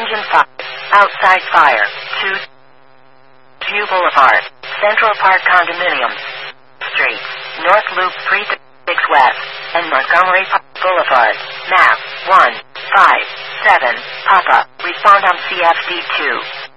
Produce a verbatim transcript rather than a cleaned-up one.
Engine five. Outside fire. two. View Boulevard. Central Park Condominiums. Street. North Loop three thirty-six West. And Montgomery Park Boulevard. Map. one five seven. Papa. Respond on C F D two.